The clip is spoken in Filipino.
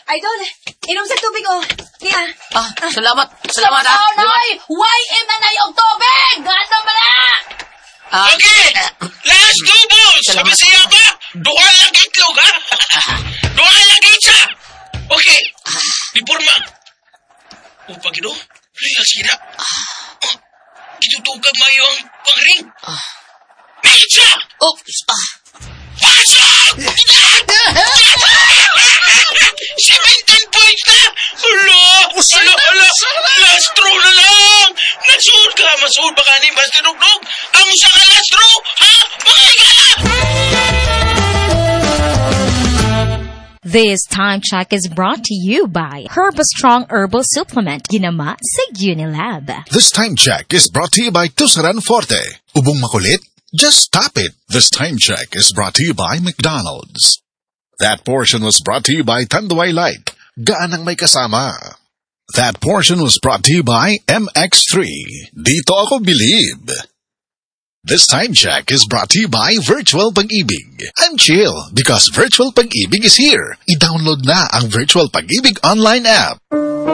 Idol, inom sa tubig, oh. Kaya. Salamat. Salamat, ha. Noy! Why imanay og tubig? Ano ba na? Okay! Last two balls! Sabi siya ba? Duha lang itlog, ha? Duha lang isa! Okay. Diporma. Pagino, relax kita. Kitutugag mayo ang pangring. Isa! Pasok! 17 points na! Hala! Last throw na lang! Nasuod ka! Masuod ba ka ni Mas Tinugnog? Ang sa ka last throw! Ha? Mga This time check is brought to you by Herbastrong Herbal Supplement, ginama sa Unilab. This time check is brought to you by Tusaran Forte. Ubong makulit? Just stop it. This time check is brought to you by McDonald's. That portion was brought to you by Tanduay Light. Gaan ang may kasama. That portion was brought to you by MX3. Dito ako believe. This time check is brought to you by Virtual Pag-ibig. I'm chill because Virtual Pag-ibig is here. I-download na ang Virtual Pag-ibig online app.